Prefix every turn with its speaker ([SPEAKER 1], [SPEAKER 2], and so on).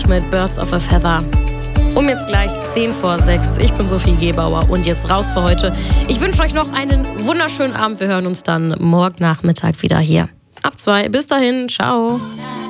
[SPEAKER 1] mit Birds of a Feather. Um jetzt gleich 5:10. Ich bin Sophie Gebauer und jetzt raus für heute. Ich wünsche euch noch einen wunderschönen Abend. Wir hören uns dann morgen Nachmittag wieder hier. Ab 2. Bis dahin. Ciao.